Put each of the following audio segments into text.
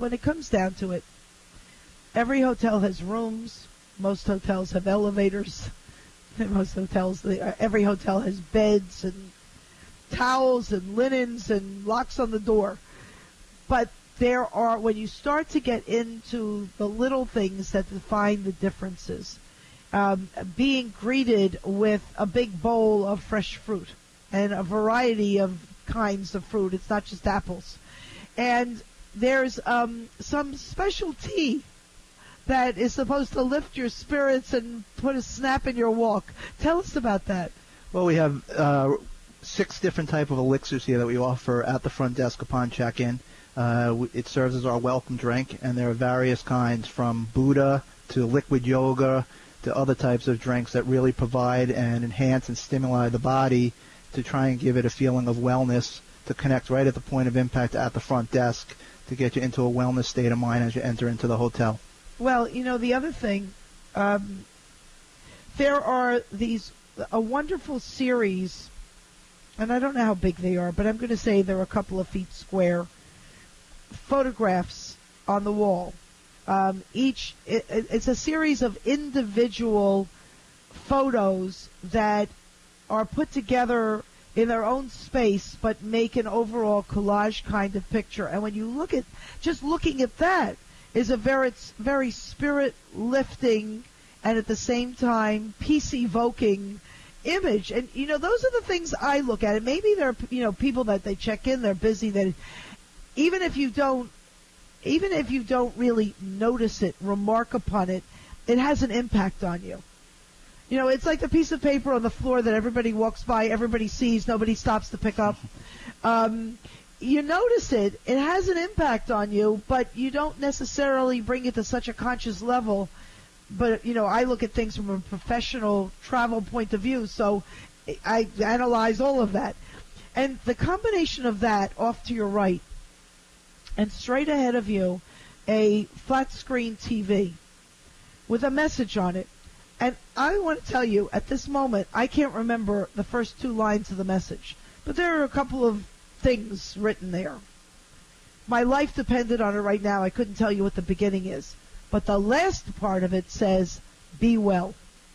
when it comes down to it, every hotel has rooms. Most hotels have elevators. Every hotel has beds and towels and linens and locks on the door. But when you start to get into the little things that define the differences, being greeted with a big bowl of fresh fruit and a variety of kinds of fruit. It's not just apples. And there's some special tea that is supposed to lift your spirits and put a snap in your walk. Tell us about that. Well, we have 6 different type of elixirs here that we offer at the front desk upon check-in. It serves as our welcome drink, and there are various kinds from Buddha to liquid yoga to other types of drinks that really provide and enhance and stimulate the body to try and give it a feeling of wellness, to connect right at the point of impact at the front desk to get you into a wellness state of mind as you enter into the hotel. Well, the other thing, there are a wonderful series, and I don't know how big they are, but I'm going to say they're a couple of feet square, photographs on the wall. It's a series of individual photos that are put together in their own space, but make an overall collage kind of picture. And when you look at, just looking at that is a very spirit-lifting and at the same time peace-evoking image. And, those are the things I look at. And maybe there are, people that they check in, they're busy, that even if you don't really notice it, remark upon it, it has an impact on you. It's like the piece of paper on the floor that everybody walks by, everybody sees, nobody stops to pick up. You notice it has an impact on you, but you don't necessarily bring it to such a conscious level. But, I look at things from a professional travel point of view, so I analyze all of that. And the combination of that off to your right and straight ahead of you, a flat screen TV with a message on it. And I want to tell you, at this moment, I can't remember the first 2 lines of the message, but there are a couple of things written there. My life depended on it right now. I couldn't tell you what the beginning is. But the last part of it says, be well.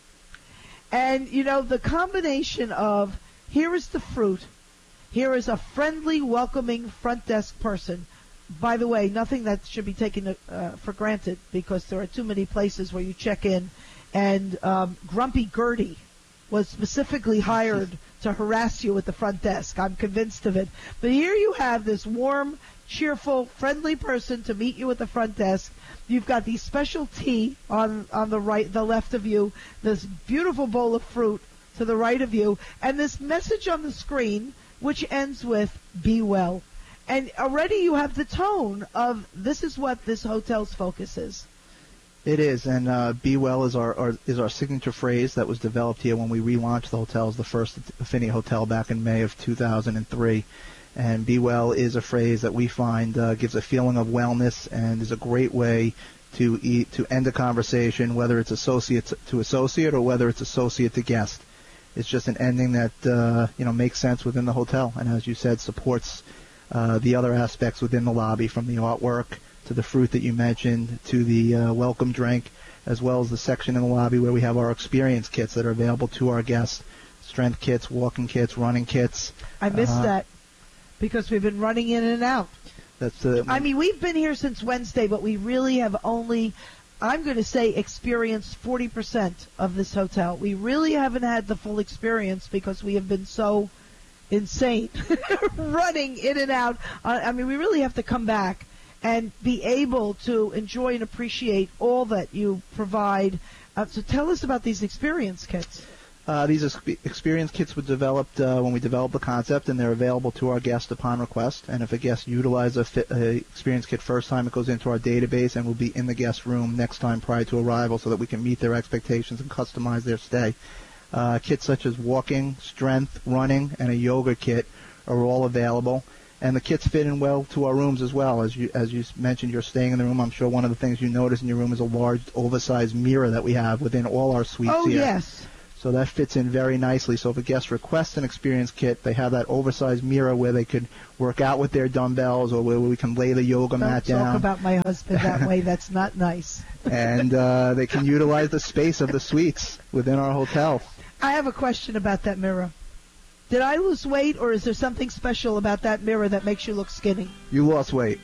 And, the combination of, here is the fruit, here is a friendly, welcoming front desk person. By the way, nothing that should be taken for granted, because there are too many places where you check in, and Grumpy Gertie was specifically hired to harass you at the front desk. I'm convinced of it. But here you have this warm, cheerful, friendly person to meet you at the front desk. You've got the special tea on the left of you, this beautiful bowl of fruit to the right of you, and this message on the screen which ends with, be well. And already you have the tone of, this is what this hotel's focus is. It is, and Be Well is our signature phrase that was developed here when we relaunched the hotel as the first Affinity Hotel back in May of 2003. And Be Well is a phrase that we find gives a feeling of wellness and is a great way to end a conversation, whether it's associate to associate or whether it's associate to guest. It's just an ending that makes sense within the hotel, and as you said, supports the other aspects within the lobby, from the artwork to the fruit that you mentioned, to the welcome drink, as well as the section in the lobby where we have our experience kits that are available to our guests, strength kits, walking kits, running kits. I missed that because we've been running in and out. We've been here since Wednesday, but we really have only, I'm going to say, experienced 40% of this hotel. We really haven't had the full experience because we have been so insane running in and out. We really have to come back and be able to enjoy and appreciate all that you provide. So tell us about these experience kits. These experience kits were developed when we developed the concept, and they're available to our guests upon request. And if a guest utilizes a experience kit first time, it goes into our database and will be in the guest room next time prior to arrival so that we can meet their expectations and customize their stay. Kits such as walking, strength, running, and a yoga kit are all available. And the kits fit in well to our rooms as well. As you mentioned, you're staying in the room. I'm sure one of the things you notice in your room is a large, oversized mirror that we have within all our suites here. Oh, yes. So that fits in very nicely. So if a guest requests an experience kit, they have that oversized mirror where they could work out with their dumbbells, or where we can lay the yoga mat down. Don't talk about my husband that way. That's not nice. And they can utilize the space of the suites within our hotel. I have a question about that mirror. Did I lose weight, or is there something special about that mirror that makes you look skinny? You lost weight.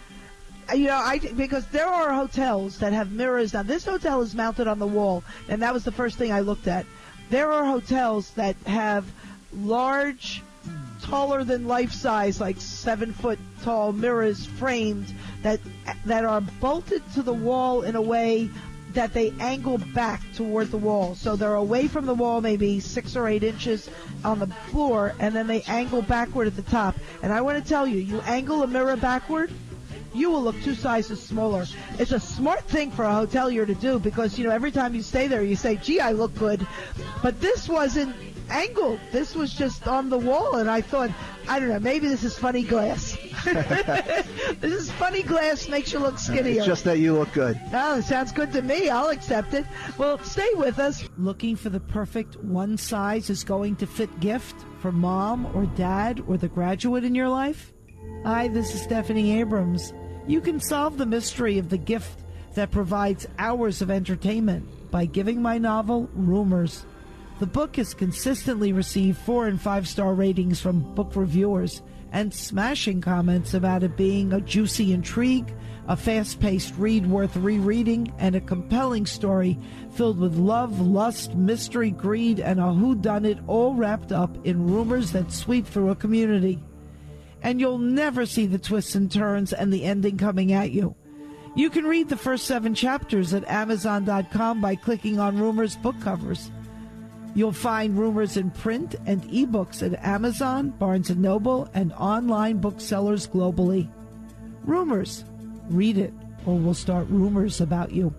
Because there are hotels that have mirrors. Now, this hotel is mounted on the wall, and that was the first thing I looked at. There are hotels that have large, taller than life size, like 7-foot tall mirrors framed that are bolted to the wall in a way that they angle back toward the wall. So they're away from the wall, maybe 6 or 8 inches on the floor, and then they angle backward at the top. And I want to tell you, you angle a mirror backward, you will look 2 sizes smaller. It's a smart thing for a hotelier to do because, every time you stay there, you say, gee, I look good. But this wasn't angled. This was just on the wall, and I thought, I don't know, maybe this is funny glass. This is funny glass, makes you look skinnier. It's just that you look good. Oh, it sounds good to me. I'll accept it. Well, stay with us. Looking for the perfect one size is going to fit gift for mom or dad or the graduate in your life? Hi, this is Stephanie Abrams. You can solve the mystery of the gift that provides hours of entertainment by giving my novel Rumors. The book has consistently received 4- and 5-star ratings from book reviewers and smashing comments about it being a juicy intrigue, a fast-paced read worth rereading, and a compelling story filled with love, lust, mystery, greed, and a whodunit, all wrapped up in rumors that sweep through a community. And you'll never see the twists and turns and the ending coming at you. You can read the first 7 chapters at Amazon.com by clicking on Rumors book covers. You'll find Rumors in print and ebooks at Amazon, Barnes & Noble, and online booksellers globally. Rumors. Read it, or we'll start rumors about you.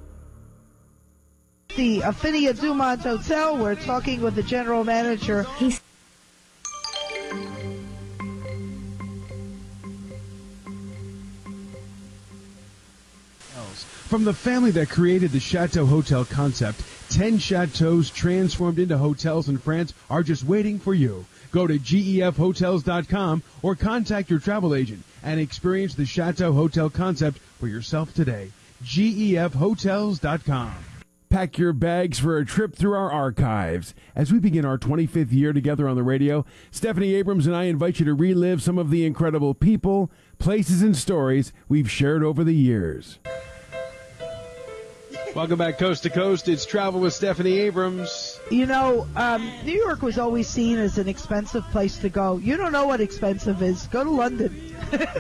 The Affinia Dumont Hotel, we're talking with the general manager. From the family that created the Chateau Hotel concept, 10 chateaus transformed into hotels in France are just waiting for you. Go to gefhotels.com or contact your travel agent and experience the Chateau Hotel concept for yourself today. gefhotels.com. Pack your bags for a trip through our archives. As we begin our 25th year together on the radio, Stephanie Abrams and I invite you to relive some of the incredible people, places, and stories we've shared over the years. Welcome back, Coast to Coast. It's Travel with Stephanie Abrams. New York was always seen as an expensive place to go. You don't know what expensive is. Go to London.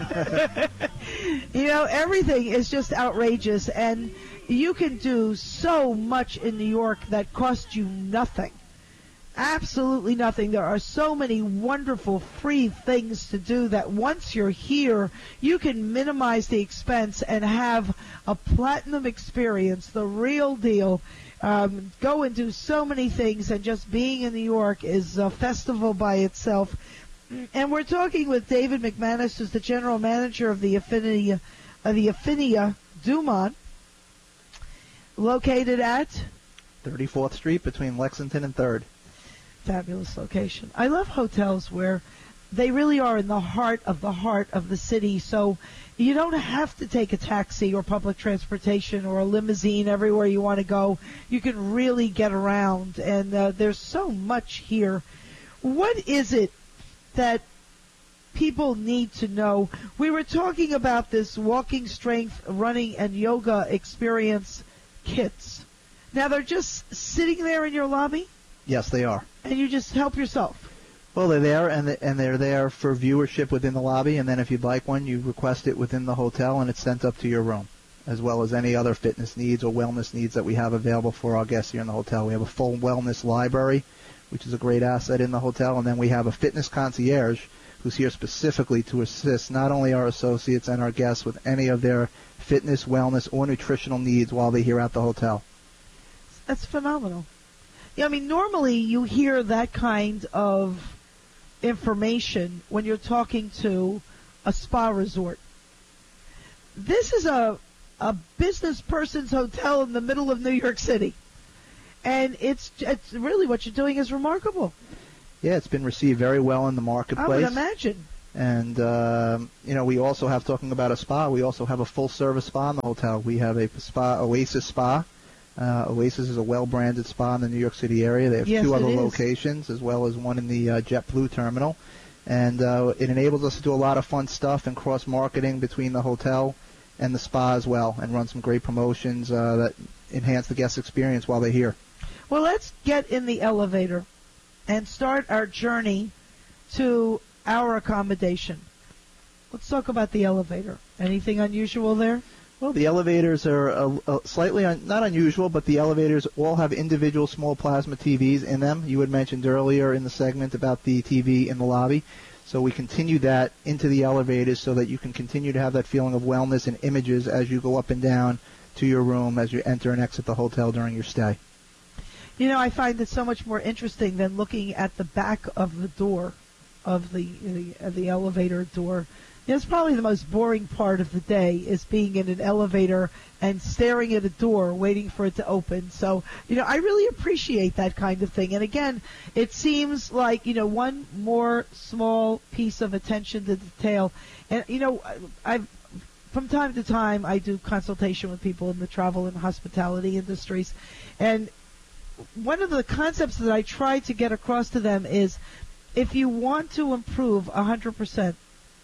Everything is just outrageous, and you can do so much in New York that costs you nothing. Absolutely nothing. There are so many wonderful free things to do that once you're here, you can minimize the expense and have a platinum experience, the real deal. Go and do so many things, and just being in New York is a festival by itself. And we're talking with David McManus, who's the general manager of the Affinia Dumont, located at 34th Street between Lexington and 3rd. Fabulous location. I love hotels where they really are in the heart of the city, so you don't have to take a taxi or public transportation or a limousine everywhere you want to go. You can really get around, and there's so much here. What is it that people need to know? We were talking about this walking, strength, running, and yoga experience kits. Now, they're just sitting there in your lobby? Yes, they are. And you just help yourself? Well, they're there, and they're there for viewership within the lobby, and then if you'd like one, you request it within the hotel, and it's sent up to your room, as well as any other fitness needs or wellness needs that we have available for our guests here in the hotel. We have a full wellness library, which is a great asset in the hotel, and then we have a fitness concierge who's here specifically to assist not only our associates and our guests with any of their fitness, wellness, or nutritional needs while they're here at the hotel. That's phenomenal. Yeah, I mean, normally you hear that kind of information when you're talking to a spa resort. This is a business person's hotel in the middle of New York City. And it's really what you're doing is remarkable. Yeah, it's been received very well in the marketplace. I would imagine. And, we also have, talking about a spa, we also have a full-service spa in the hotel. We have a spa, Oasis Spa. Oasis is a well-branded spa in the New York City area. They have two other locations, as well as one in the JetBlue terminal. And it enables us to do a lot of fun stuff and cross-marketing between the hotel and the spa as well, and run some great promotions that enhance the guest experience while they're here. Well, let's get in the elevator and start our journey to our accommodation. Let's talk about the elevator. Anything unusual there? Well, the elevators are slightly not unusual, but the elevators all have individual small plasma TVs in them. You had mentioned earlier in the segment about the TV in the lobby. So we continue that into the elevators so that you can continue to have that feeling of wellness and images as you go up and down to your room as you enter and exit the hotel during your stay. You know, I find it so much more interesting than looking at the back of the door of the elevator door. It's probably the most boring part of the day is being in an elevator and staring at a door waiting for it to open. So, I really appreciate that kind of thing. And again, it seems like, one more small piece of attention to detail. And, from time to time, I do consultation with people in the travel and hospitality industries. And one of the concepts that I try to get across to them is if you want to improve 100%,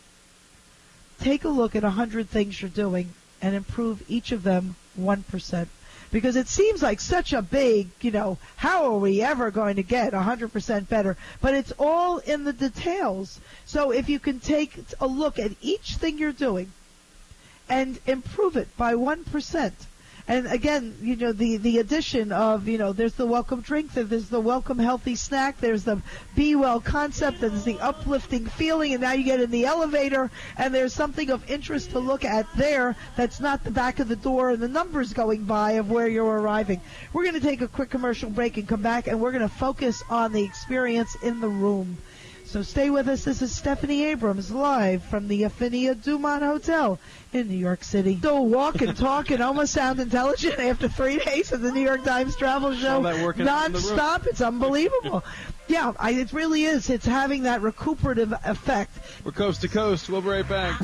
take a look at 100 things you're doing and improve each of them 1%. Because it seems like such a big, how are we ever going to get 100% better? But it's all in the details. So if you can take a look at each thing you're doing and improve it by 1%. And again, the addition of, there's the welcome drink, there's the welcome healthy snack, there's the Be Well concept, there's the uplifting feeling, and now you get in the elevator, and there's something of interest to look at there that's not the back of the door and the numbers going by of where you're arriving. We're going to take a quick commercial break and come back, and we're going to focus on the experience in the room. So stay with us. This is Stephanie Abrams live from the Affinia Dumont Hotel in New York City. Still walk and talk and almost sound intelligent after 3 days of the New York Times travel show. Non-stop. It's unbelievable. Yeah, it really is. It's having that recuperative effect. We're coast to coast. We'll be right back.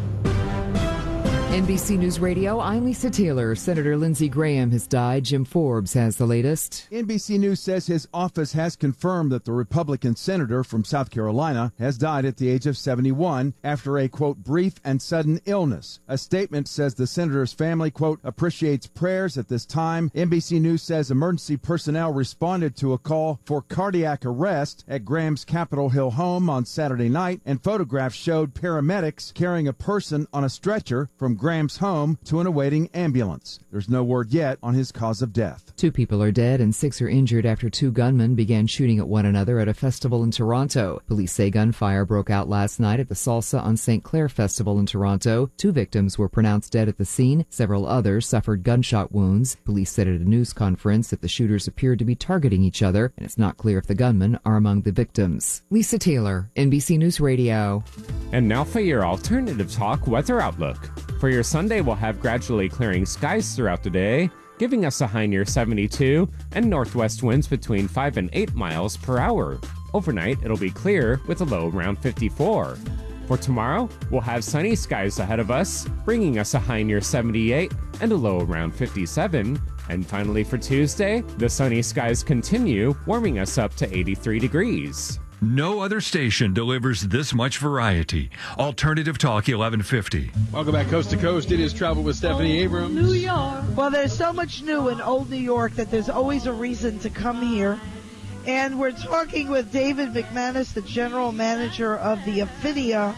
NBC News Radio, I'm Lisa Taylor. Senator Lindsey Graham has died. Jim Forbes has the latest. NBC News says his office has confirmed that the Republican senator from South Carolina has died at the age of 71 after a, quote, brief and sudden illness. A statement says the senator's family, quote, appreciates prayers at this time. NBC News says emergency personnel responded to a call for cardiac arrest at Graham's Capitol Hill home on Saturday night, and photographs showed paramedics carrying a person on a stretcher from Graham's home to an awaiting ambulance. There's no word yet on his cause of death. 2 people are dead and 6 are injured after 2 gunmen began shooting at one another at a festival in Toronto. Police say gunfire broke out last night at the Salsa on St. Clair Festival in Toronto. 2 victims were pronounced dead at the scene. Several others suffered gunshot wounds. Police said at a news conference that the shooters appeared to be targeting each other, and it's not clear if the gunmen are among the victims. Lisa Taylor, NBC News Radio. And now for your alternative talk weather outlook. For your Sunday, we'll have gradually clearing skies throughout the day, giving us a high near 72 and northwest winds between 5 and 8 miles per hour. Overnight, it'll be clear with a low around 54. For tomorrow, we'll have sunny skies ahead of us, bringing us a high near 78 and a low around 57. And finally for Tuesday, the sunny skies continue, warming us up to 83 degrees. No other station delivers this much variety. Alternative Talk 1150. Welcome back coast to coast. It is Travel with Stephanie Abrams. New York. Well, there's so much new in old New York that there's always a reason to come here. And we're talking with David McManus, the general manager of the Affinia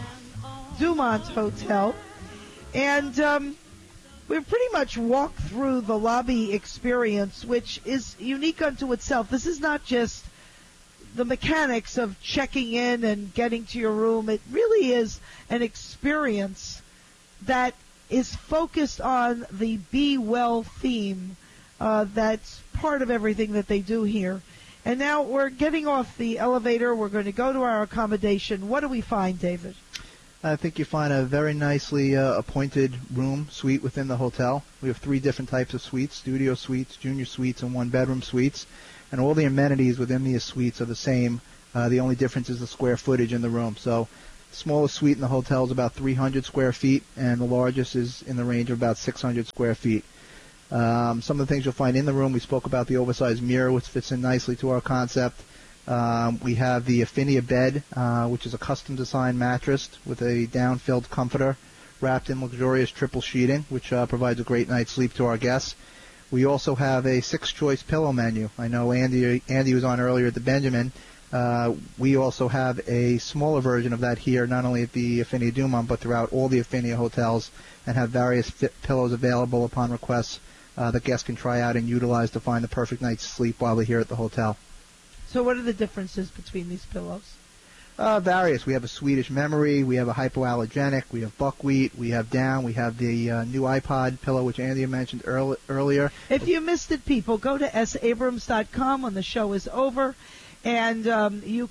Dumont Hotel. And we've pretty much walked through the lobby experience, which is unique unto itself. This is not just the mechanics of checking in and getting to your room. It really is an experience that is focused on the Be Well theme. That's part of everything that they do here. And now we're getting off the elevator. We're going to go to our accommodation. What do we find, David? I think you find a very nicely appointed room suite within the hotel. We have 3 different types of suites: studio suites, junior suites, and 1-bedroom suites. And all the amenities within these suites are the same. The only difference is the square footage in the room. So the smallest suite in the hotel is about 300 square feet, and the largest is in the range of about 600 square feet. Some of the things you'll find in the room, we spoke about the oversized mirror, which fits in nicely to our concept. We have the Affinia bed, which is a custom-designed mattress with a down-filled comforter wrapped in luxurious triple sheeting, which provides a great night's sleep to our guests. We also have a 6-choice pillow menu. I know Andy was on earlier at the Benjamin. We also have a smaller version of that here, not only at the Affinia Dumont, but throughout all the Affinia hotels, and have various pillows available upon request that guests can try out and utilize to find the perfect night's sleep while they're here at the hotel. So what are the differences between these pillows? Various. We have a Swedish memory. We have a hypoallergenic. We have buckwheat. We have down. We have the new iPod pillow, which Andy mentioned earlier. If you missed it, people, go to sabrams.com when the show is over, and you'll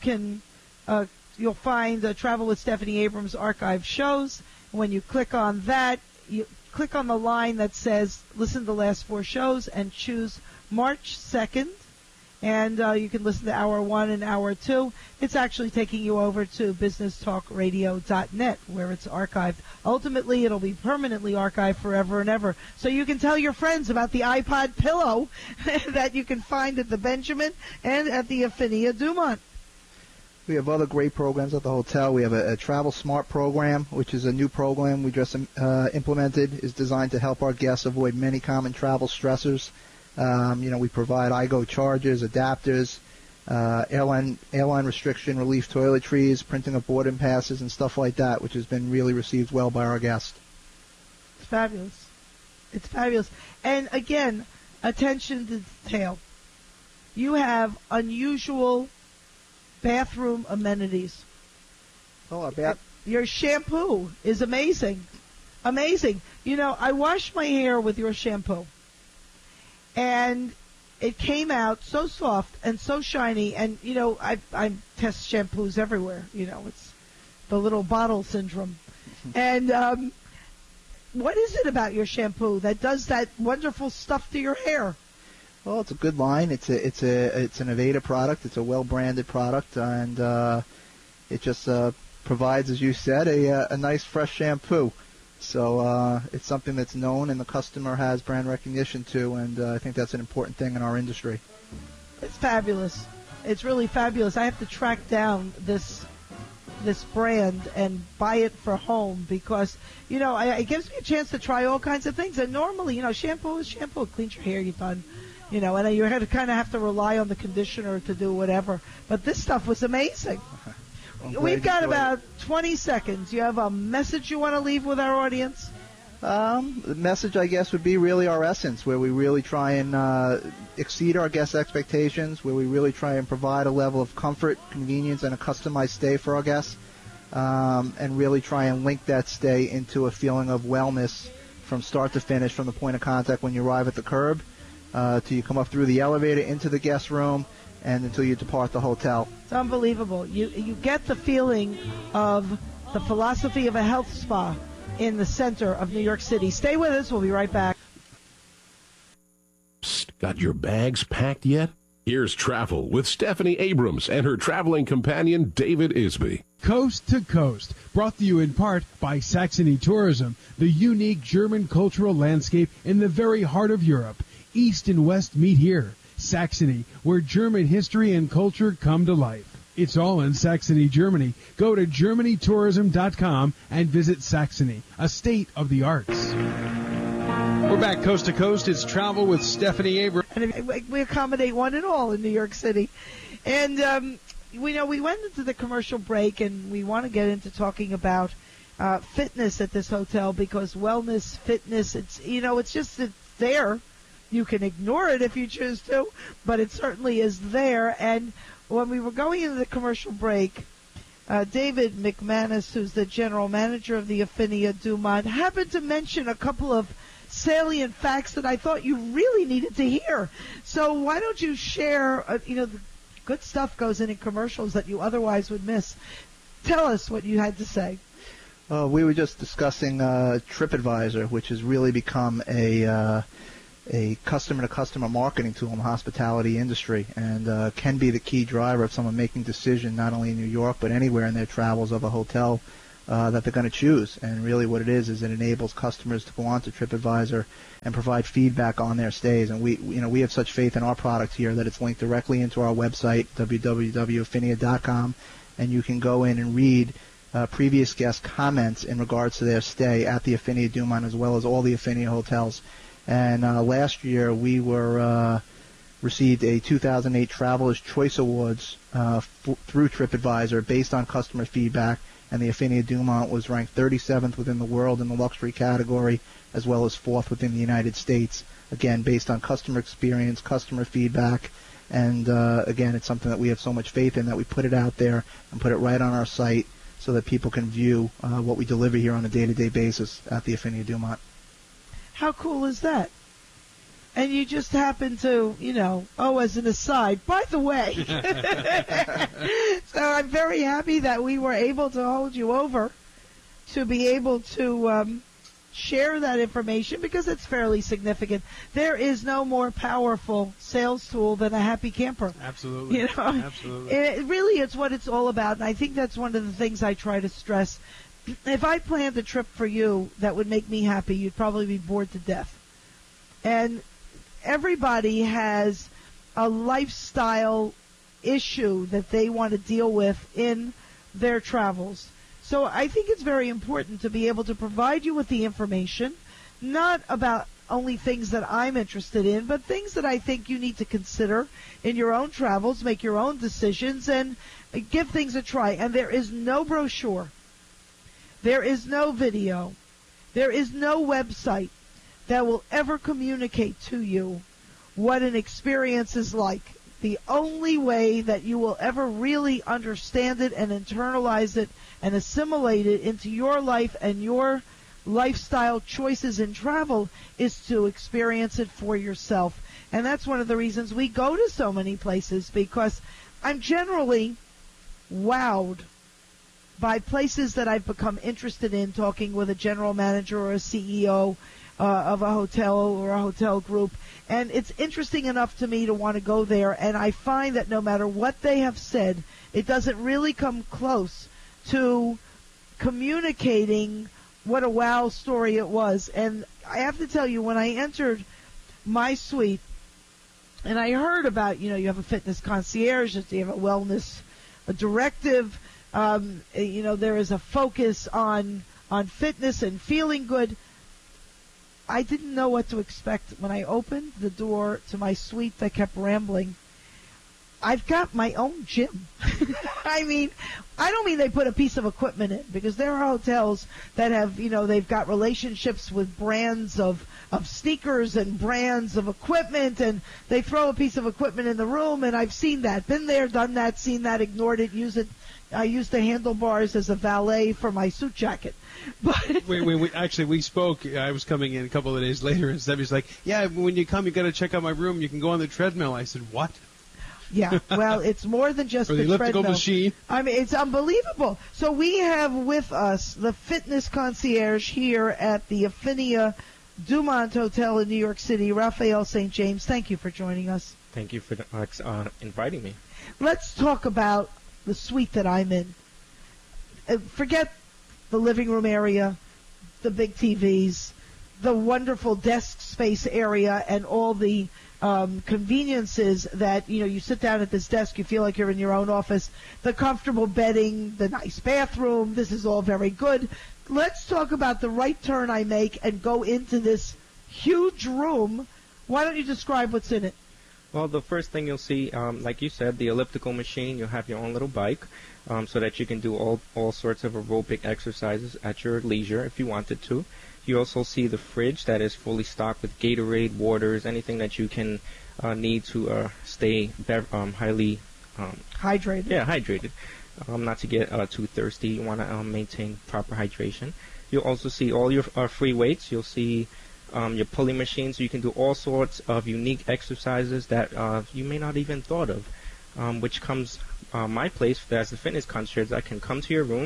find Travel with Stephanie Abrams archive shows. When you click on that, you click on the line that says listen to the last 4 shows and choose March 2nd. And you can listen to Hour 1 and Hour 2. It's actually taking you over to businesstalkradio.net, where it's archived. Ultimately, it'll be permanently archived forever and ever. So you can tell your friends about the iPod pillow that you can find at the Benjamin and at the Affinia Dumont. We have other great programs at the hotel. We have a Travel Smart program, which is a new program we just implemented. It's designed to help our guests avoid many common travel stressors. We provide iGo chargers, adapters, airline restriction relief toiletries, printing of boarding passes, and stuff like that, which has been really received well by our guests. It's fabulous. It's fabulous. And again, attention to detail. You have unusual bathroom amenities. Oh, your shampoo is amazing. Amazing. I wash my hair with your shampoo. And it came out so soft and so shiny. And, I test shampoos everywhere. It's the little bottle syndrome. And what is it about your shampoo that does that wonderful stuff to your hair? Well, it's a good line. It's an Aveda product. It's a well-branded product. And it just provides, as you said, a nice fresh shampoo. So it's something that's known and the customer has brand recognition to, and I think that's an important thing in our industry. It's fabulous. It's really fabulous. I have to track down this brand and buy it for home because, it gives me a chance to try all kinds of things. And normally, shampoo is shampoo. It cleans your hair, you're done. And you kind of have to rely on the conditioner to do whatever. But this stuff was amazing. We've got about 20 seconds. You have a message you want to leave with our audience? The message, I guess, would be really our essence, where we really try and exceed our guests' expectations, where we really try and provide a level of comfort, convenience, and a customized stay for our guests, and really try and link that stay into a feeling of wellness from start to finish, from the point of contact when you arrive at the curb till you come up through the elevator into the guest room, and until you depart the hotel. It's unbelievable. You get the feeling of the philosophy of a health spa in the center of New York City. Stay with us. We'll be right back. Got your bags packed yet? Here's Travel with Stephanie Abrams and her traveling companion, David Isby. Coast to Coast, brought to you in part by Saxony Tourism, the unique German cultural landscape in the very heart of Europe. East and West meet here. Saxony, where German history and culture come to life. It's all in Saxony, Germany. Go to GermanyTourism.com and visit Saxony, a state of the arts. We're back coast to coast. It's Travel with Stephanie Abrams. And we accommodate one and all in New York City. And, we went into the commercial break, and we want to get into talking about fitness at this hotel because wellness, fitness, it's there. You can ignore it if you choose to, but it certainly is there. And when we were going into the commercial break, David McManus, who's the general manager of the Affinia Dumont, happened to mention a couple of salient facts that I thought you really needed to hear. So why don't you share, the good stuff goes in commercials that you otherwise would miss. Tell us what you had to say. We were just discussing TripAdvisor, which has really become a customer-to-customer marketing tool in the hospitality industry, and can be the key driver of someone making decision not only in New York but anywhere in their travels of a hotel that they're going to choose. And really what it is it enables customers to go onto TripAdvisor and provide feedback on their stays. And we have such faith in our product here that it's linked directly into our website, www.affinia.com, and you can go in and read previous guest comments in regards to their stay at the Affinia Dumont, as well as all the Affinia hotels. And last year we received a 2008 Traveler's Choice Awards through TripAdvisor based on customer feedback, and the Affinia Dumont was ranked 37th within the world in the luxury category, as well as 4th within the United States, again based on customer experience, customer feedback. And again, it's something that we have so much faith in that we put it out there and put it right on our site so that people can view what we deliver here on a day-to-day basis at the Affinia Dumont. How cool is that? And you just happen to, as an aside, by the way. So I'm very happy that we were able to hold you over to be able to share that information, because it's fairly significant. There is no more powerful sales tool than a happy camper. Absolutely. Absolutely. It's what it's all about, and I think that's one of the things I try to stress. If I planned a trip for you that would make me happy, you'd probably be bored to death. And everybody has a lifestyle issue that they want to deal with in their travels. So I think it's very important to be able to provide you with the information, not about only things that I'm interested in, but things that I think you need to consider in your own travels, make your own decisions, and give things a try. And there is no brochure. There is no video. There is no website that will ever communicate to you what an experience is like. The only way that you will ever really understand it and internalize it and assimilate it into your life and your lifestyle choices in travel is to experience it for yourself. And that's one of the reasons we go to so many places, because I'm generally wowed by places that I've become interested in, talking with a general manager or a CEO of a hotel or a hotel group. And it's interesting enough to me to want to go there, and I find that no matter what they have said, it doesn't really come close to communicating what a wow story it was. And I have to tell you, when I entered my suite and I heard about, you have a fitness concierge, you have a wellness directive, there is a focus on fitness and feeling good. I didn't know what to expect when I opened the door to my suite that kept rambling. I've got my own gym. I don't mean they put a piece of equipment in, because there are hotels that have, they've got relationships with brands of sneakers and brands of equipment, and they throw a piece of equipment in the room, and I've seen that. Been there, done that, seen that, ignored it, used it. I used the handlebars as a valet for my suit jacket. But we spoke. I was coming in a couple of days later, and Steffi's like, "Yeah, when you come, you got to check out my room. You can go on the treadmill." I said, "What?" Yeah, well, it's more than just or the elliptical treadmill machine. It's unbelievable. So we have with us the fitness concierge here at the Affinia Dumont Hotel in New York City, Raphael St. James. Thank you for joining us. Thank you for inviting me. Let's talk about the suite that I'm in. Forget the living room area, the big TVs, the wonderful desk space area, and all the conveniences that, you sit down at this desk, you feel like you're in your own office, the comfortable bedding, the nice bathroom. This is all very good. Let's talk about the right turn I make and go into this huge room. Why don't you describe what's in it? Well, the first thing you'll see, like you said, the elliptical machine. You'll have your own little bike, so that you can do all sorts of aerobic exercises at your leisure if you wanted to. You also see the fridge that is fully stocked with Gatorade, waters, anything that you can need to stay highly hydrated. Yeah, hydrated. Not to get too thirsty. You want to maintain proper hydration. You'll also see all your free weights. You'll see your pulley machines, so you can do all sorts of unique exercises that you may not even thought of, which comes my place as the fitness concierge. I can come to your room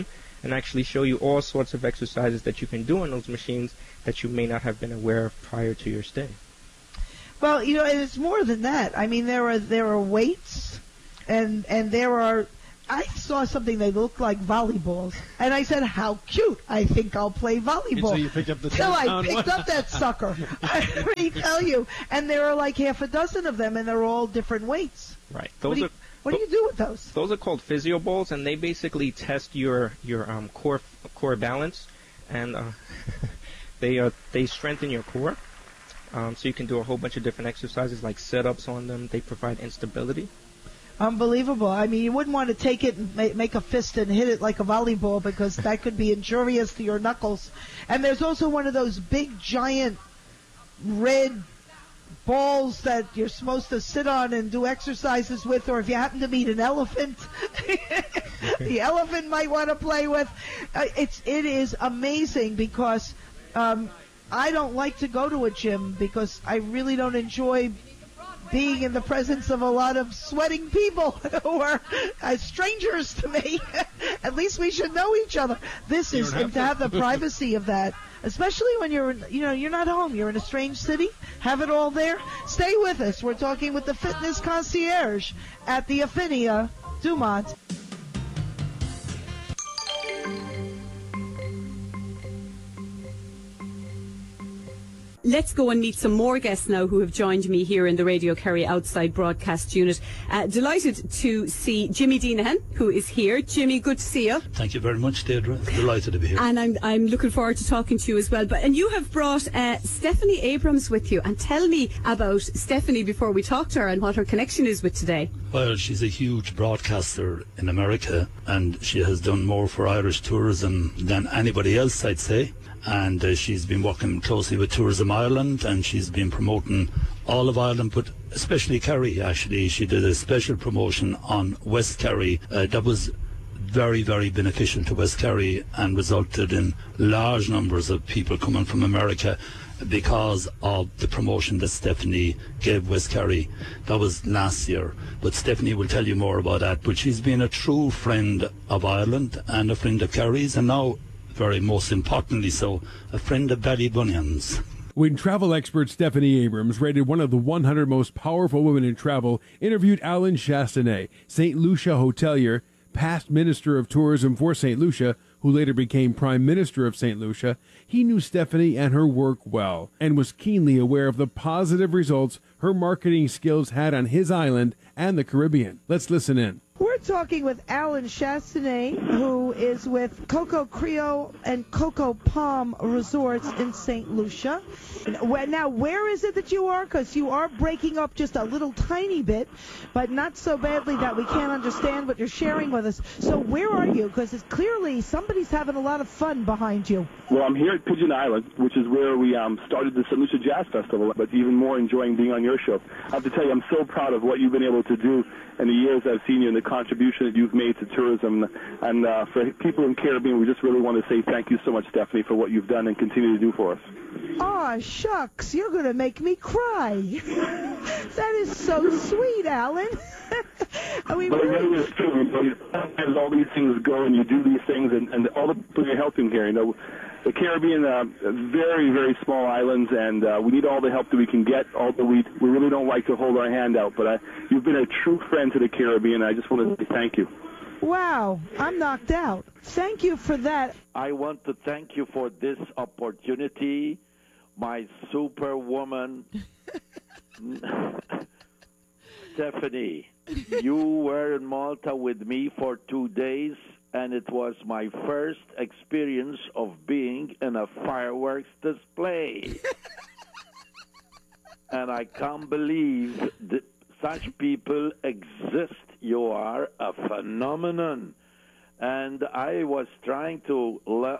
and actually show you all sorts of exercises that you can do on those machines that you may not have been aware of prior to your stay. Well, and it's more than that. I mean, there are weights, and there are. I saw something that looked like volleyballs, and I said, "How cute! I think I'll play volleyball." So you picked up the Till I 10-pound picked one. up that sucker. Let me tell you. And there are like half a dozen of them, and they're all different weights. Right. What do you do with those? Those are called physio bowls, and they basically test your core balance, and they strengthen your core. So you can do a whole bunch of different exercises like sit-ups on them. They provide instability. Unbelievable. I mean, you wouldn't want to take it and make a fist and hit it like a volleyball because that could be injurious to your knuckles. And there's also one of those big, giant, red balls that you're supposed to sit on and do exercises with, or if you happen to meet an elephant, the elephant might want to play with. It is amazing because I don't like to go to a gym because I really don't enjoy being in the presence of a lot of sweating people who are strangers to me. At least we should know each other. And to have the privacy of that, especially when you're not home, you're in a strange city, have it all there. Stay with us. We're talking with the fitness concierge at the Affinia Dumont. Let's go and meet some more guests now who have joined me here in the Radio Kerry Outside Broadcast Unit. Delighted to see Jimmy Deenahan, who is here. Jimmy, good to see you. Thank you very much, Deirdre. Delighted to be here. And I'm looking forward to talking to you as well. And you have brought Stephanie Abrams with you. And tell me about Stephanie before we talk to her and what her connection is with today. Well, she's a huge broadcaster in America, and she has done more for Irish tourism than anybody else, I'd say. And she's been working closely with Tourism Ireland, and she's been promoting all of Ireland, but especially Kerry, actually. She did a special promotion on West Kerry. That was very, very beneficial to West Kerry and resulted in large numbers of people coming from America because of the promotion that Stephanie gave West Kerry. That was last year. But Stephanie will tell you more about that. But she's been a true friend of Ireland and a friend of Kerry's, and now, very most importantly so, a friend of Ballybunions. When travel expert Stephanie Abrams, rated one of the 100 most powerful women in travel, interviewed Alan Chastanet, St. Lucia hotelier, past Minister of Tourism for St. Lucia, who later became Prime Minister of St. Lucia, he knew Stephanie and her work well, and was keenly aware of the positive results her marketing skills had on his island and the Caribbean. Let's listen in. We're talking with Alan Chastanet, who is with Coco Creole and Coco Palm Resorts in St. Lucia. Now, where is it that you are? Because you are breaking up just a little tiny bit, but not so badly that we can't understand what you're sharing with us. So where are you? Because it's clearly somebody's having a lot of fun behind you. Well, I'm here at Pigeon Island, which is where we started the St. Lucia Jazz Festival, but even more enjoying being on your show. I have to tell you, I'm so proud of what you've been able to do in the years I've seen you and the contribution that you've made to tourism. And for people in Caribbean, we just really want to say thank you so much, Stephanie, for what you've done and continue to do for us. Aw, shucks, you're going to make me cry. That is so sweet, Alan. But it really is true. As all these things go and you do these things, and all the people you're helping here, the Caribbean, very, very small islands, and we need all the help that we can get, although we really don't like to hold our hand out. But you've been a true friend to the Caribbean, and I just want to say thank you. Wow, I'm knocked out. Thank you for that. I want to thank you for this opportunity, my superwoman, Stephanie. You were in Malta with me for 2 days, and it was my first experience of being in a fireworks display. And I can't believe that such people exist. You are a phenomenon. And I was trying to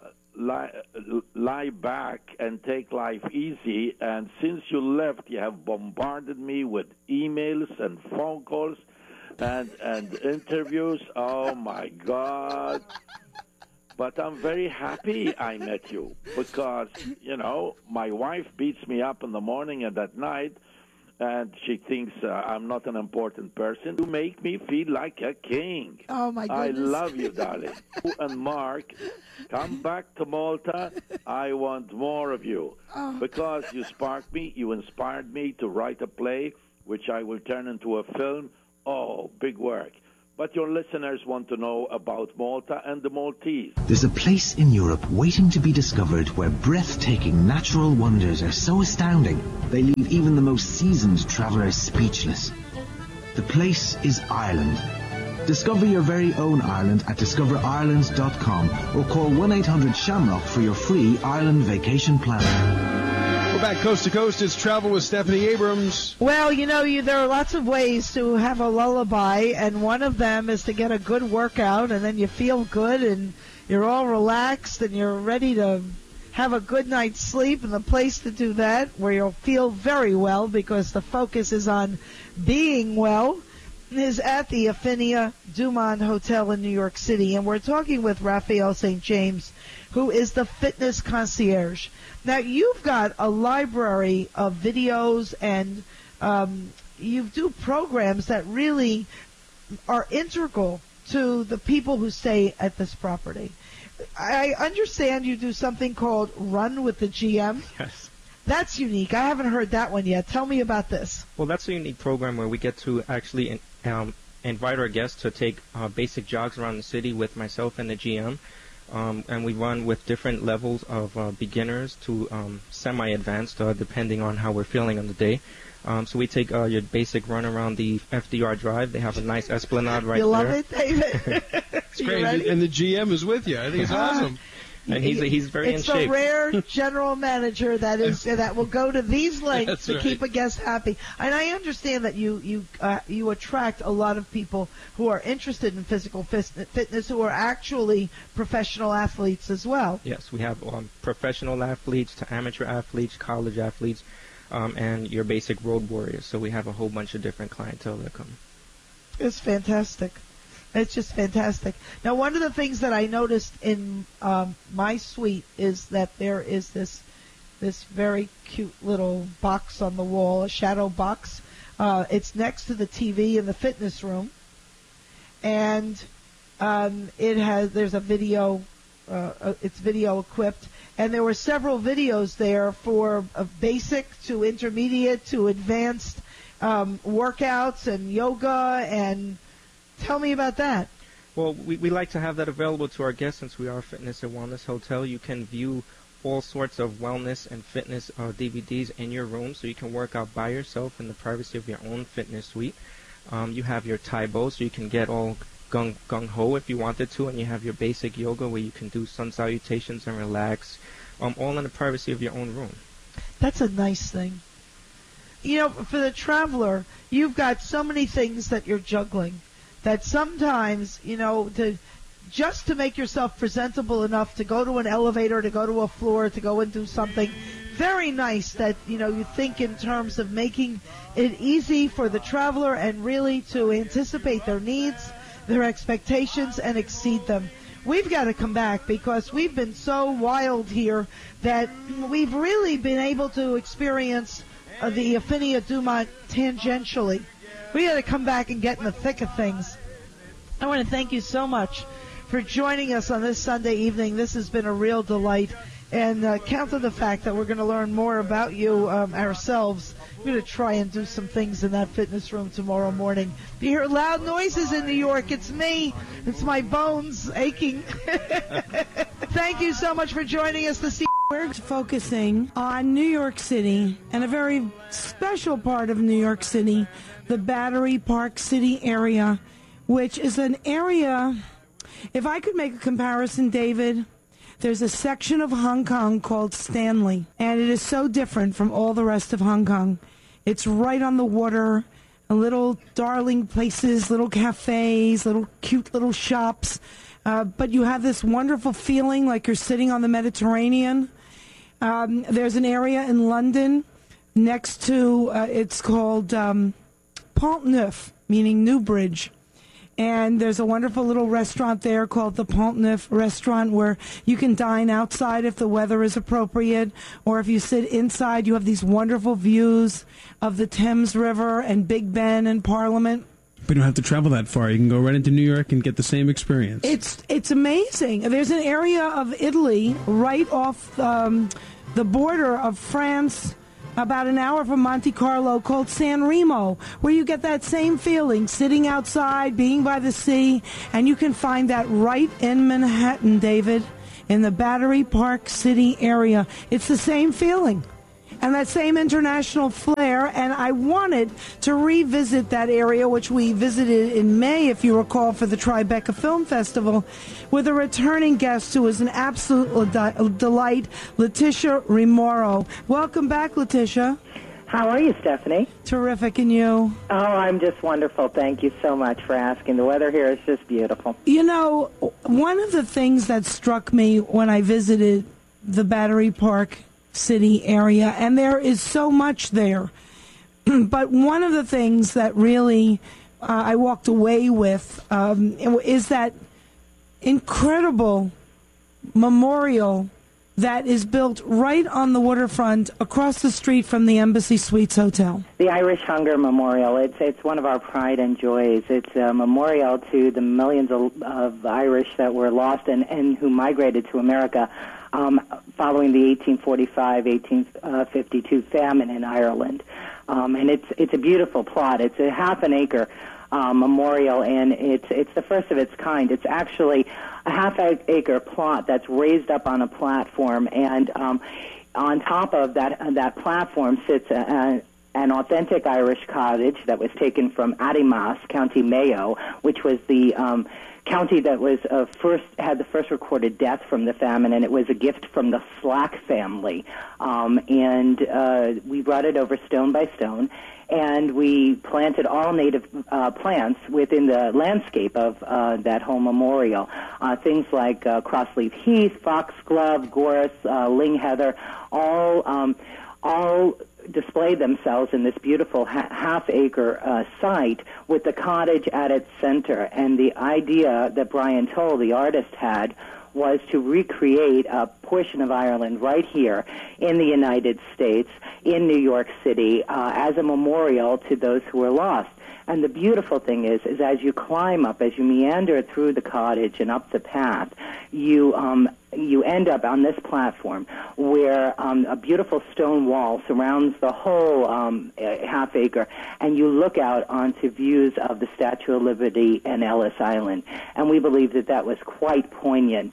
lie back and take life easy, and since you left, you have bombarded me with emails and phone calls and interviews. Oh, my God. But I'm very happy I met you because, my wife beats me up in the morning and at night, and she thinks I'm not an important person. You make me feel like a king. Oh, my goodness. I love you, darling. You and Mark, come back to Malta. I want more of you. Because you sparked me, you inspired me to write a play, which I will turn into a film. Oh, big work. But your listeners want to know about Malta and the Maltese. There's a place in Europe waiting to be discovered where breathtaking natural wonders are so astounding they leave even the most seasoned travelers speechless. The place is Ireland. Discover your very own Ireland at discoverireland.com or call 1-800-SHAMROCK for your free Ireland vacation planner. We're back coast to coast. It's Travel with Stephanie Abrams. Well, there are lots of ways to have a lullaby, and one of them is to get a good workout, and then you feel good, and you're all relaxed, and you're ready to have a good night's sleep. And the place to do that, where you'll feel very well because the focus is on being well, is at the Affinia Dumont Hotel in New York City. And we're talking with Raphael St. James, who is the fitness concierge. Now, you've got a library of videos, and you do programs that really are integral to the people who stay at this property. I understand you do something called Run with the GM. Yes. That's unique. I haven't heard that one yet. Tell me about this. Well, that's a unique program where we get to actually invite our guests to take basic jogs around the city with myself and the GM. And we run with different levels of beginners to semi-advanced, depending on how we're feeling on the day. So we take your basic run around the FDR Drive. They have a nice esplanade right there. You love it, David? It's great. And the GM is with you. I think it's awesome. And he's very in shape. It's a rare general manager that will go to these lengths to keep a guest happy. And I understand that you attract a lot of people who are interested in physical fitness who are actually professional athletes as well. Yes, we have professional athletes to amateur athletes, college athletes, and your basic road warriors. So we have a whole bunch of different clientele that come. It's fantastic. It's just fantastic. Now, one of the things that I noticed in my suite is that there is this very cute little box on the wall, a shadow box. It's next to the TV in the fitness room, and there's a video. It's video equipped, and there were several videos there for basic to intermediate to advanced workouts and yoga and. Tell me about that. Well, we like to have that available to our guests since we are a fitness and wellness hotel. You can view all sorts of wellness and fitness DVDs in your room, so you can work out by yourself in the privacy of your own fitness suite. You have your Taibo, so you can get all gung-ho if you wanted to, and you have your basic yoga where you can do sun salutations and relax, all in the privacy of your own room. That's a nice thing. For the traveler, you've got so many things that you're juggling. That sometimes, just to make yourself presentable enough to go to an elevator, to go to a floor, to go and do something very nice that, you think in terms of making it easy for the traveler and really to anticipate their needs, their expectations, and exceed them. We've got to come back because we've been so wild here that we've really been able to experience the Affinia Dumont tangentially. We got to come back and get in the thick of things. I want to thank you so much for joining us on this Sunday evening. This has been a real delight. And count on the fact that we're going to learn more about you ourselves. We're going to try and do some things in that fitness room tomorrow morning. If you hear loud noises in New York, it's me. It's my bones aching. Thank you so much for joining us this evening. We're focusing on New York City and a very special part of New York City, the Battery Park City area, which is an area, if I could make a comparison, David, there's a section of Hong Kong called Stanley, and it is so different from all the rest of Hong Kong. It's right on the water, little darling places, little cafes, little cute little shops, but you have this wonderful feeling like you're sitting on the Mediterranean. There's an area in London next to, it's called Pont Neuf, meaning New Bridge. And there's a wonderful little restaurant there called the Pont Neuf Restaurant where you can dine outside if the weather is appropriate, or if you sit inside, you have these wonderful views of the Thames River and Big Ben and Parliament. But you don't have to travel that far. You can go right into New York and get the same experience. It's amazing. There's an area of Italy right off the border of France, about an hour from Monte Carlo, called San Remo, where you get that same feeling, sitting outside, being by the sea, and you can find that right in Manhattan, David, in the Battery Park City area. It's the same feeling and that same international flair, and I wanted to revisit that area, which we visited in May, if you recall, for the Tribeca Film Festival, with a returning guest who is an absolute delight, Letitia Remoro. Welcome back, Letitia. How are you, Stephanie? Terrific, and you? Oh, I'm just wonderful. Thank you so much for asking. The weather here is just beautiful. You know, one of the things that struck me when I visited the Battery Park City area, and there is so much there, but one of the things that really I walked away with is that incredible memorial that is built right on the waterfront across the street from the Embassy Suites Hotel. The Irish Hunger Memorial. It's one of our pride and joys. It's a memorial to the millions of Irish that were lost and who migrated to America following the 1845-1852 famine in Ireland. And it's a beautiful plot. It's a half an acre memorial, and it's the first of its kind. It's actually a half-acre plot that's raised up on a platform, and on top of that platform sits an authentic Irish cottage that was taken from Addymast, County Mayo, which was the county that was had the first recorded death from the famine, and it was a gift from the Slack family. And we brought it over stone by stone, and we planted all native plants within the landscape of that whole memorial. Things like crossleaf heath, foxglove, gorse, ling heather, all display themselves in this beautiful half-acre site with the cottage at its center. And the idea that Brian Toll, the artist, had was to recreate a portion of Ireland right here in the United States, in New York City, as a memorial to those who were lost. And the beautiful thing is as you climb up, as you meander through the cottage and up the path, you end up on this platform where a beautiful stone wall surrounds the whole half acre, and you look out onto views of the Statue of Liberty and Ellis Island. And we believe that was quite poignant.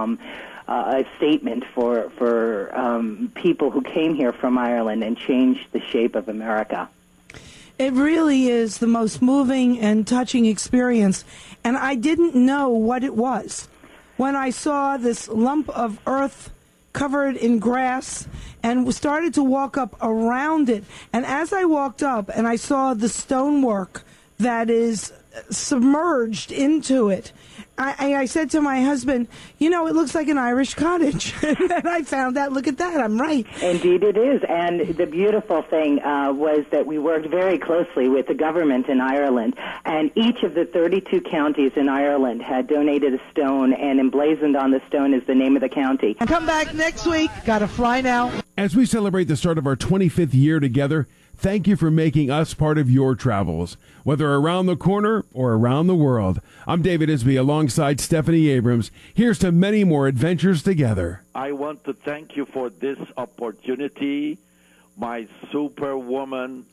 A statement for people who came here from Ireland and changed the shape of America. It really is the most moving and touching experience, and I didn't know what it was when I saw this lump of earth covered in grass and started to walk up around it. And as I walked up and I saw the stonework that is submerged into it, I said to my husband, it looks like an Irish cottage. And I found out, look at that, I'm right. Indeed it is. And the beautiful thing was that we worked very closely with the government in Ireland, and each of the 32 counties in Ireland had donated a stone, and emblazoned on the stone is the name of the county. Come back next week. Gotta fly now. As we celebrate the start of our 25th year together, thank you for making us part of your travels, whether around the corner or around the world. I'm David Isby alongside Stephanie Abrams. Here's to many more adventures together. I want to thank you for this opportunity, my superwoman,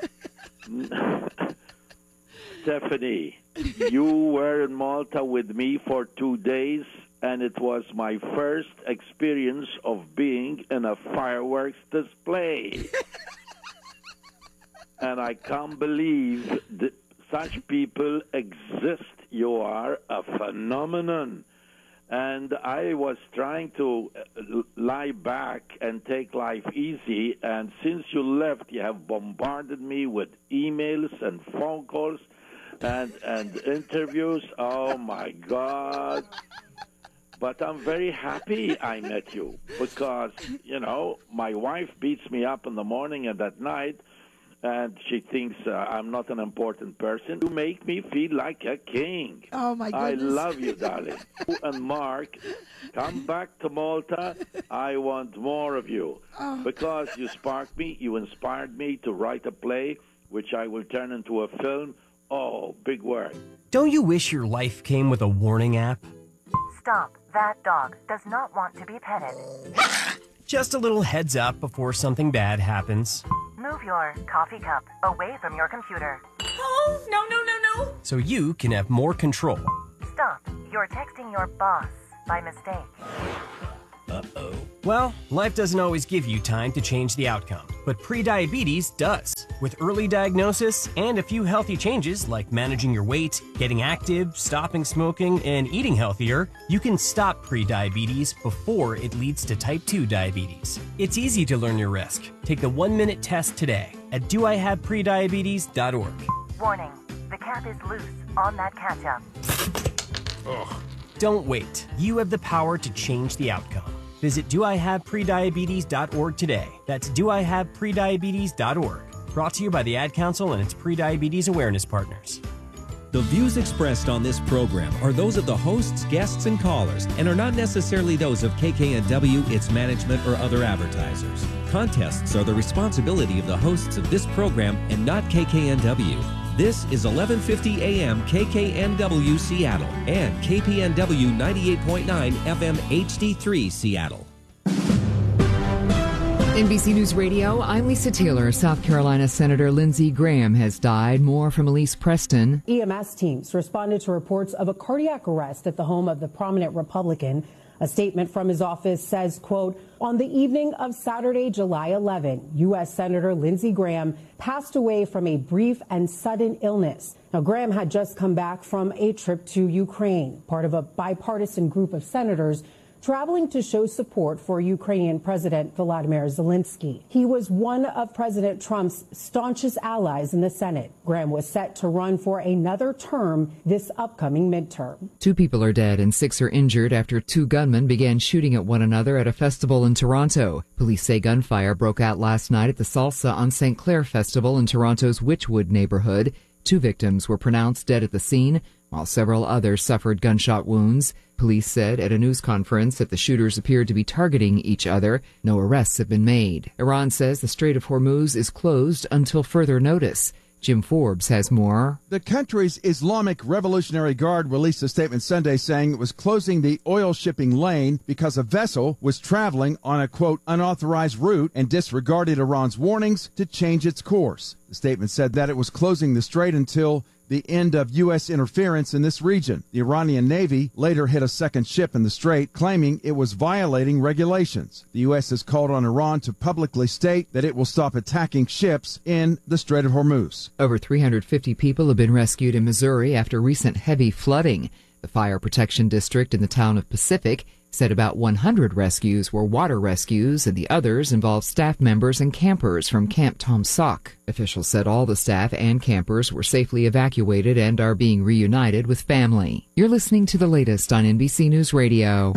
Stephanie. You were in Malta with me for 2 days, and it was my first experience of being in a fireworks display. And I can't believe that such people exist. You are a phenomenon. And I was trying to lie back and take life easy. And since you left, you have bombarded me with emails and phone calls and interviews. Oh, my God. But I'm very happy I met you because, my wife beats me up in the morning and at night. and she thinks I'm not an important person. You make me feel like a king. Oh, my goodness. I love you, darling. You and Mark, come back to Malta. I want more of you. Because you sparked me, you inspired me to write a play, which I will turn into a film. Oh, big word. Don't you wish your life came with a warning app? Stop. That dog does not want to be petted. Just a little heads up before something bad happens. Move your coffee cup away from your computer. Oh, no, no, no, no. So you can have more control. Stop. You're texting your boss by mistake. Uh-oh. Well, life doesn't always give you time to change the outcome, but prediabetes does. With early diagnosis and a few healthy changes like managing your weight, getting active, stopping smoking, and eating healthier, you can stop prediabetes before it leads to type 2 diabetes. It's easy to learn your risk. Take the 1-minute test today at doihaveprediabetes.org. Warning, the cap is loose on that ketchup. Ugh. Don't wait. You have the power to change the outcome. Visit doihaveprediabetes.org today. That's doihaveprediabetes.org. Brought to you by the Ad Council and its prediabetes awareness partners. The views expressed on this program are those of the hosts, guests, and callers and are not necessarily those of KKNW, its management, or other advertisers. Contests are the responsibility of the hosts of this program and not KKNW. This is 1150 AM KKNW Seattle and KPNW 98.9 FM HD3 Seattle. NBC News Radio, I'm Lisa Taylor. South Carolina Senator Lindsey Graham has died. More from Elise Preston. EMS teams responded to reports of a cardiac arrest at the home of the prominent Republican. A statement from his office says, quote, on the evening of Saturday, July 11, U.S. Senator Lindsey Graham passed away from a brief and sudden illness. Now, Graham had just come back from a trip to Ukraine, part of a bipartisan group of senators traveling to show support for Ukrainian President Volodymyr Zelensky. He was one of President Trump's staunchest allies in the Senate. Graham was set to run for another term this upcoming midterm. 2 people are dead and 6 are injured after 2 gunmen began shooting at one another at a festival in Toronto. Police say gunfire broke out last night at the Salsa on St. Clair Festival in Toronto's Wychwood neighborhood. 2 victims were pronounced dead at the scene, while several others suffered gunshot wounds. Police said at a news conference that the shooters appeared to be targeting each other. No arrests have been made. Iran says the Strait of Hormuz is closed until further notice. Jim Forbes has more. The country's Islamic Revolutionary Guard released a statement Sunday saying it was closing the oil shipping lane because a vessel was traveling on a, quote, unauthorized route and disregarded Iran's warnings to change its course. The statement said that it was closing the strait until the end of U.S. interference in this region. The Iranian Navy later hit a second ship in the strait, claiming it was violating regulations. The U.S. has called on Iran to publicly state that it will stop attacking ships in the Strait of Hormuz. Over 350 people have been rescued in Missouri after recent heavy flooding. The Fire Protection District in the town of Pacific said about 100 rescues were water rescues and the others involved staff members and campers from Camp Tom Sauk. Officials said all the staff and campers were safely evacuated and are being reunited with family. You're listening to the latest on NBC News Radio.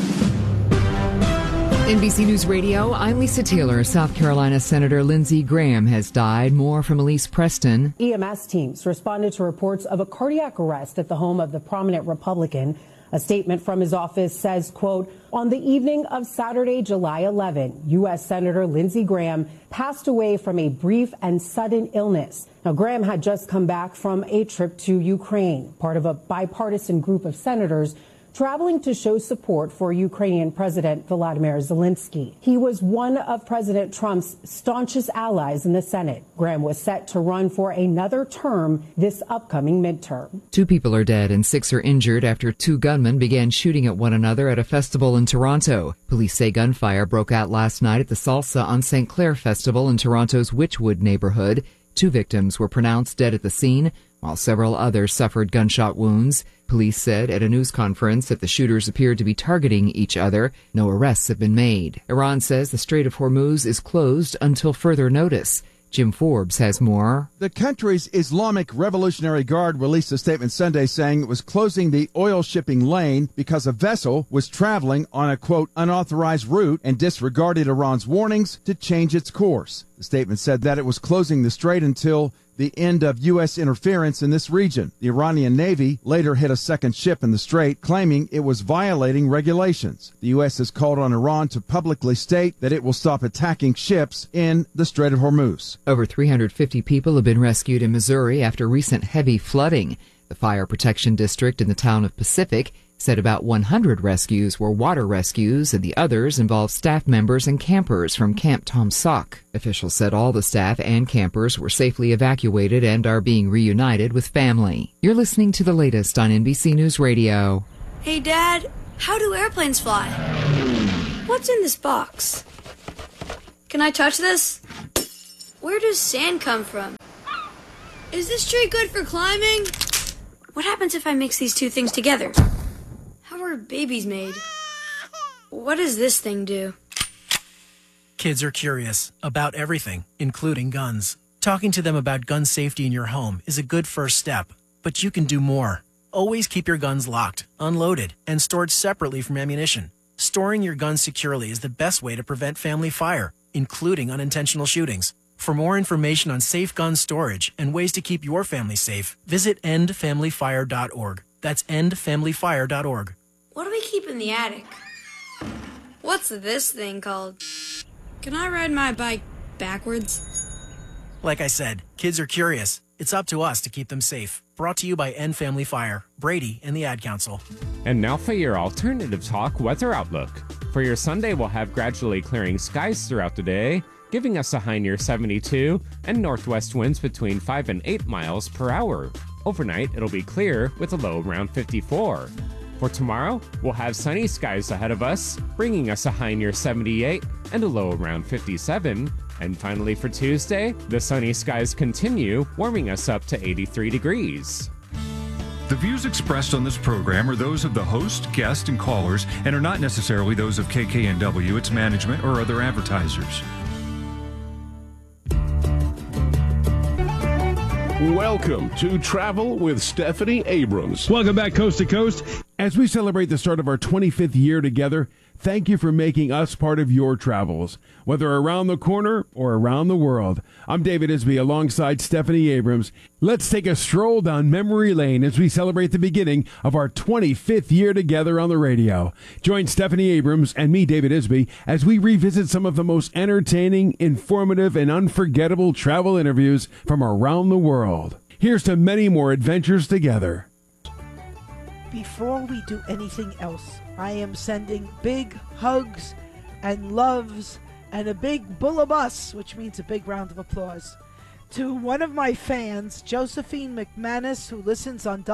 NBC News Radio, I'm Lisa Taylor. South Carolina Senator Lindsey Graham has died. More from Elise Preston. EMS teams responded to reports of a cardiac arrest at the home of the prominent Republican. A statement from his office says, quote, on the evening of Saturday, July 11, U.S. Senator Lindsey Graham passed away from a brief and sudden illness. Now, Graham had just come back from a trip to Ukraine, part of a bipartisan group of senators traveling to show support for Ukrainian President Volodymyr Zelensky. He was one of President Trump's staunchest allies in the Senate. Graham was set to run for another term this upcoming midterm. 2 people are dead and 6 are injured after 2 gunmen began shooting at one another at a festival in Toronto. Police say gunfire broke out last night at the Salsa on St. Clair Festival in Toronto's Wychwood neighborhood. 2 victims were pronounced dead at the scene, while several others suffered gunshot wounds. Police said at a news conference that the shooters appeared to be targeting each other. No arrests have been made. Iran says the Strait of Hormuz is closed until further notice. Jim Forbes has more. The country's Islamic Revolutionary Guard released a statement Sunday saying it was closing the oil shipping lane because a vessel was traveling on a, quote, unauthorized route and disregarded Iran's warnings to change its course. The statement said that it was closing the strait until the end of U.S. interference in this region. The Iranian Navy later hit a second ship in the strait, claiming it was violating regulations. The U.S. has called on Iran to publicly state that it will stop attacking ships in the Strait of Hormuz. Over 350 people have been rescued in Missouri after recent heavy flooding. The Fire Protection District in the town of Pacific said about 100 rescues were water rescues and the others involved staff members and campers from Camp Tom Sock. Officials said all the staff and campers were safely evacuated and are being reunited with family. You're listening to the latest on NBC News Radio. Hey, Dad, how do airplanes fly? What's in this box? Can I touch this? Where does sand come from? Is this tree good for climbing? What happens if I mix these two things together? How are babies made? What does this thing do? Kids are curious about everything, including guns. Talking to them about gun safety in your home is a good first step, but you can do more. Always keep your guns locked, unloaded, and stored separately from ammunition. Storing your guns securely is the best way to prevent family fire, including unintentional shootings. For more information on safe gun storage and ways to keep your family safe, visit endfamilyfire.org. That's endfamilyfire.org. What do we keep in the attic? What's this thing called? Can I ride my bike backwards? Like I said, kids are curious. It's up to us to keep them safe. Brought to you by End Family Fire, Brady, and the Ad Council. And now for your Alternative Talk weather outlook. For your Sunday, we'll have gradually clearing skies throughout the day, giving us a high near 72 and northwest winds between 5 and 8 miles per hour. Overnight, it'll be clear with a low around 54. For tomorrow, we'll have sunny skies ahead of us, bringing us a high near 78 and a low around 57. And finally for Tuesday, the sunny skies continue, warming us up to 83 degrees. The views expressed on this program are those of the host, guest, and callers, and are not necessarily those of KKNW, its management, or other advertisers. Welcome to Travel with Stephanie Abrams. Welcome back, Coast to Coast. As we celebrate the start of our 25th year together, thank you for making us part of your travels, whether around the corner or around the world. I'm David Isby alongside Stephanie Abrams. Let's take a stroll down memory lane as we celebrate the beginning of our 25th year together on the radio. Join Stephanie Abrams and me, David Isby, as we revisit some of the most entertaining, informative, and unforgettable travel interviews from around the world. Here's to many more adventures together. Before we do anything else, I am sending big hugs and loves and a big bullabus, which means a big round of applause, to one of my fans, Josephine McManus, who listens on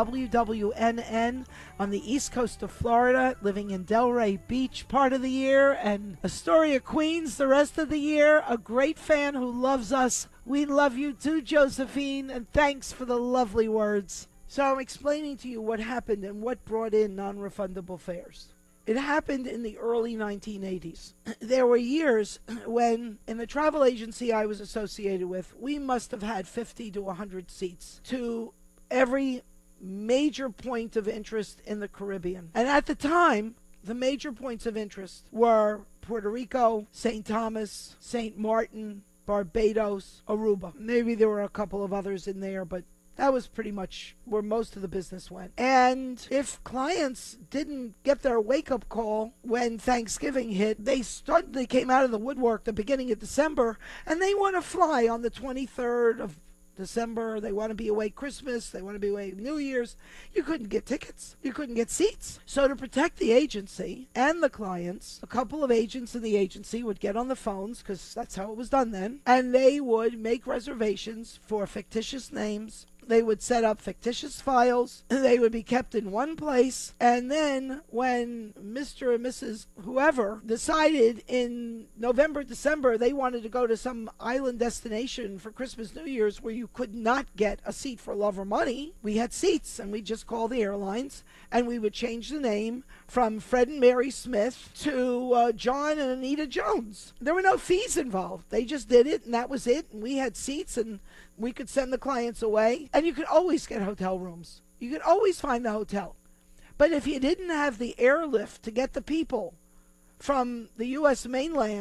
WWNN on the east coast of Florida, living in Delray Beach part of the year and Astoria, Queens the rest of the year. A great fan who loves us. We love you too, Josephine, and thanks for the lovely words. So I'm explaining to you what happened and what brought in non-refundable fares. It happened in the early 1980s. There were years when, in the travel agency I was associated with, we must have had 50 to 100 seats to every major point of interest in the Caribbean. And at the time, the major points of interest were Puerto Rico, St. Thomas, St. Martin, Barbados, Aruba. Maybe there were a couple of others in there, but that was pretty much where most of the business went. And if clients didn't get their wake-up call when Thanksgiving hit, they suddenly came out of the woodwork the beginning of December, and they want to fly on the 23rd of December. They want to be away Christmas. They want to be away New Year's. You couldn't get tickets. You couldn't get seats. So to protect the agency and the clients, a couple of agents in the agency would get on the phones, because that's how it was done then, and they would make reservations for fictitious names. They would set up fictitious files. They would be kept in one place. And then when Mr. and Mrs. whoever decided in November, December, they wanted to go to some island destination for Christmas, New Year's, where you could not get a seat for love or money, we had seats, and we'd just call the airlines, and we would change the name from Fred and Mary Smith to John and Anita Jones. There were no fees involved. They just did it, and that was it. And we had seats, and we could send the clients away. And you could always get hotel rooms. You could always find the hotel. But if you didn't have the airlift to get the people from the U.S. mainland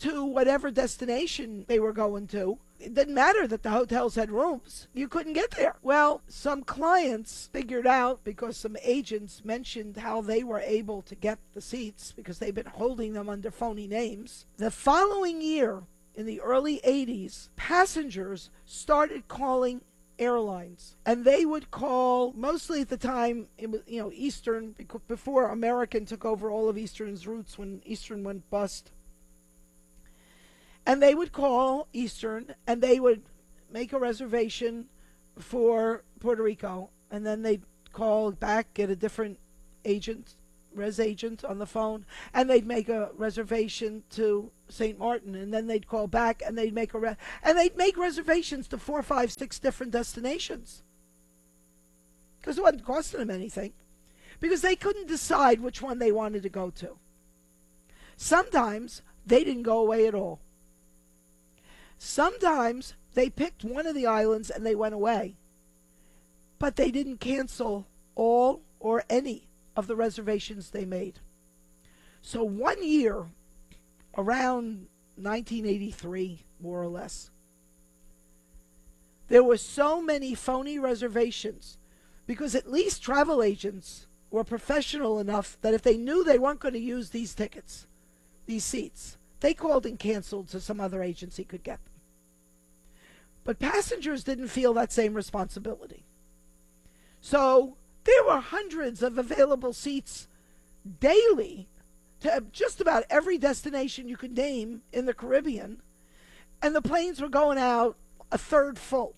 to whatever destination they were going to, it didn't matter that the hotels had rooms. You couldn't get there. Well, some clients figured out, because some agents mentioned how they were able to get the seats because they've been holding them under phony names. The following year, in the early 80s, passengers started calling airlines, and they would call, mostly at the time, it was, Eastern, before American took over all of Eastern's routes when Eastern went bust. And they would call Eastern, and they would make a reservation for Puerto Rico, and then they'd call back, get a different agent, res agent on the phone, and they'd make a reservation to St. Martin, and then they'd call back, and they'd make reservations to 4, 5, 6 different destinations, because it wasn't costing them anything, because they couldn't decide which one they wanted to go to. Sometimes they didn't go away at all. Sometimes they picked one of the islands and they went away, but they didn't cancel all or any of the reservations they made. So one year, around 1983, more or less, there were so many phony reservations, because at least travel agents were professional enough that if they knew they weren't going to use these tickets, these seats, they called and canceled so some other agency could get them. But passengers didn't feel that same responsibility. So there were hundreds of available seats daily to just about every destination you could name in the Caribbean, and the planes were going out a third full.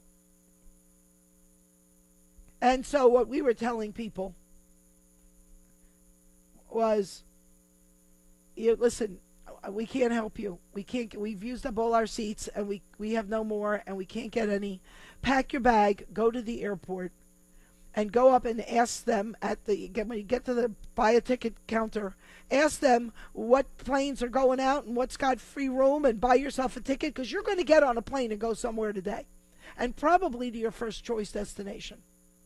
And so what we were telling people was, listen, we can't help you. We've used up all our seats, and we have no more, and we can't get any. Pack your bag, go to the airport, and go up and ask them when you get to the buy a ticket counter, ask them what planes are going out and what's got free room, and buy yourself a ticket, because you're going to get on a plane and go somewhere today, and probably to your first choice destination.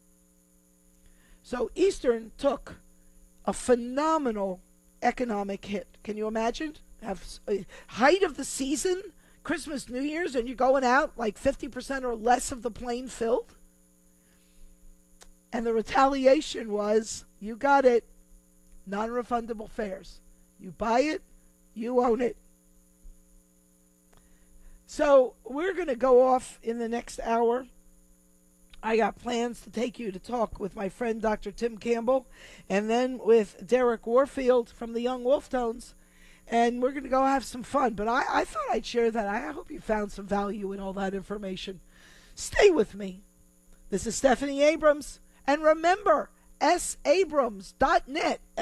So Eastern took a phenomenal economic hit. Can you imagine? Have a height of the season, Christmas, New Year's, and you're going out like 50% or less of the plane filled? And the retaliation was, you got it, non-refundable fares. You buy it, you own it. So we're going to go off in the next hour. I got plans to take you to talk with my friend Dr. Tim Campbell, and then with Derek Warfield from the Young Wolf Tones. And we're going to go have some fun. But I thought I'd share that. I hope you found some value in all that information. Stay with me. This is Stephanie Abrams. And remember, sabrams.net,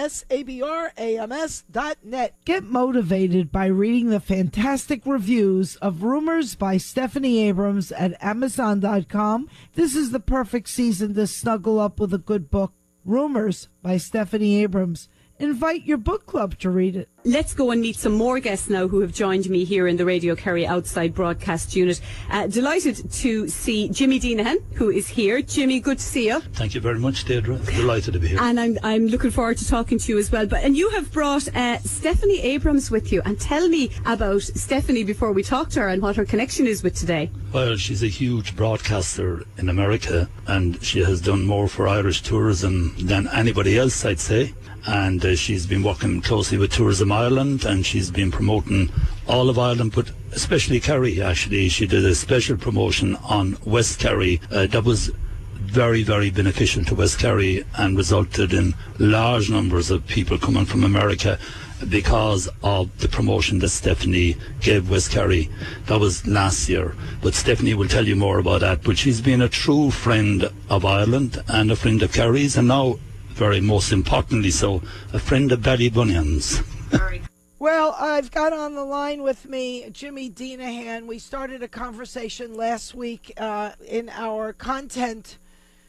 sabrams.net. Get motivated by reading the fantastic reviews of Rumors by Stephanie Abrams at Amazon.com. This is the perfect season to snuggle up with a good book. Rumors by Stephanie Abrams. Invite your book club to read it. Let's go and meet some more guests now who have joined me here in the Radio Kerry Outside Broadcast Unit. Delighted to see Jimmy Deenahan, who is here. Jimmy, good to see you. Thank you very much, Deirdre. Delighted to be here. And I'm looking forward to talking to you as well. And you have brought Stephanie Abrams with you. And tell me about Stephanie before we talk to her and what her connection is with today. Well, she's a huge broadcaster in America, and she has done more for Irish tourism than anybody else, I'd say. And she's been working closely with Tourism Ireland, and she's been promoting all of Ireland, but especially Kerry, actually. She did a special promotion on West Kerry that was very, very beneficial to West Kerry and resulted in large numbers of people coming from America because of the promotion that Stephanie gave West Kerry. That was last year, but Stephanie will tell you more about that. But she's been a true friend of Ireland and a friend of Kerry's, and now, very most importantly so, a friend of Ballybunions. Well, I've got on the line with me Jimmy Deenahan. We started a conversation last week in our content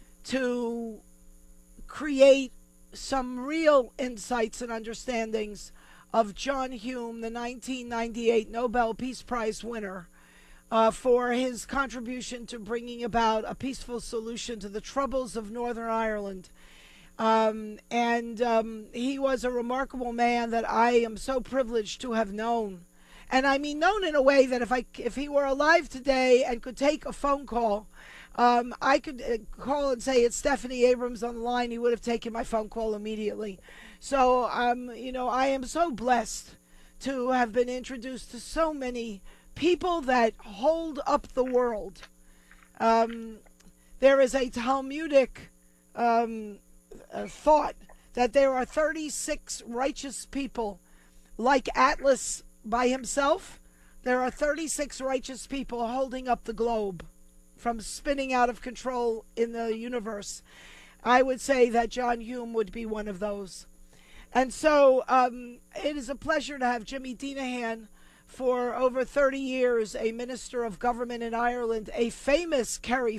to create some real insights and understandings of John Hume, the 1998 Nobel Peace Prize winner, for his contribution to bringing about a peaceful solution to the troubles of Northern Ireland. He was a remarkable man that I am so privileged to have known. And I mean known in a way that if he were alive today and could take a phone call, I could call and say it's Stephanie Abrams on the line. He would have taken my phone call immediately. So, I am so blessed to have been introduced to so many people that hold up the world. There is a Talmudic thought that there are 36 righteous people, like Atlas by himself. There are 36 righteous people holding up the globe from spinning out of control in the universe. I would say that John Hume would be one of those. And so it is a pleasure to have Jimmy Denahan, for over 30 years a minister of government in Ireland, a famous Kerry